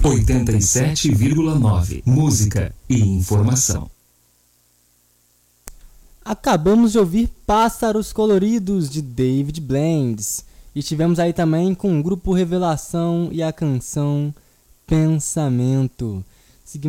87,9. Música e informação. Acabamos de ouvir Pássaros Coloridos, de David Blands. E tivemos aí também com o Grupo Revelação e a canção Pensamento.